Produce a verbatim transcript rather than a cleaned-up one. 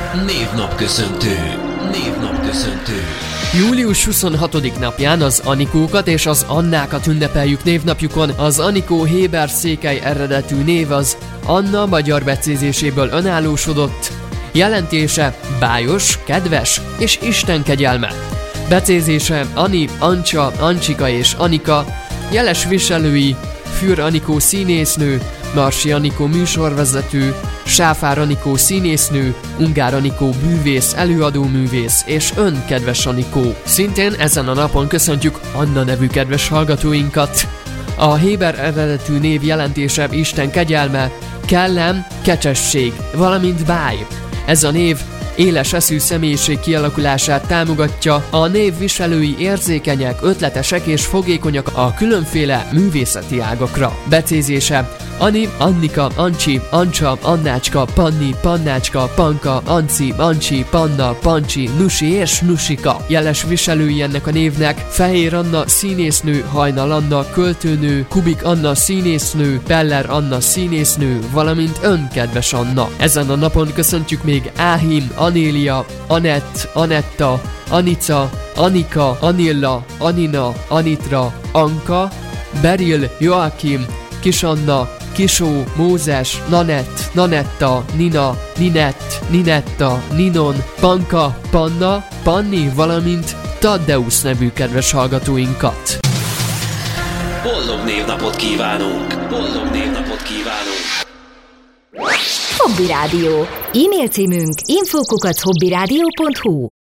Névnapköszöntő. Névnapköszöntő. július huszonhatodika napján az Anikókat és az Annákat ünnepeljük névnapjukon. Az Anikó héber-székely eredetű név az Anna magyar becézéséből önállósodott. Jelentése bájos, kedves és Isten kegyelme. Becézése Ani, Ancsa, Ancsika és Anika. Jeles viselői Für Anikó színésznő, Marsi Anikó műsorvezető, Sáfár Anikó színésznő, Ungár Anikó bűvész, előadóművész és ön, kedves Anikó. Szintén ezen a napon köszöntjük Anna nevű kedves hallgatóinkat. A héber eredetű név jelentése Isten kegyelme, kellem, kecsesség, valamint báj. Ez a név éles eszű személyiség kialakulását támogatja, a név viselői érzékenyek, ötletesek és fogékonyak a különféle művészeti ágakra. Becézése Ani, Annika, Ancsi, Ancsa, Annácska, Panni, Pannácska, Panka, Anci, Ancsi, Panna, Pancsi, Nusi és Nusika. Jeles viselői ennek a névnek Fehér Anna színésznő, Hajnal Anna költőnő, Kubik Anna színésznő, Peller Anna színésznő, valamint ön, kedves Anna. Ezen a napon köszöntjük még Áhim, Anélia, Anett, Anetta, Anica, Anika, Anilla, Anina, Anitra, Anka, Beril, Joakim, Kisanna, Kisó, Mózes, Nanett, Nanetta, Nina, Ninett, Ninetta, Ninon, Panka, Panna, Panni, valamint Taddeusz nevű kedves hallgatóinkat. Boldog névnapot kívánunk! Boldog névnapot kívánunk! Hobby Rádió. E-mail címünk info kukac hobbyradio pont hu.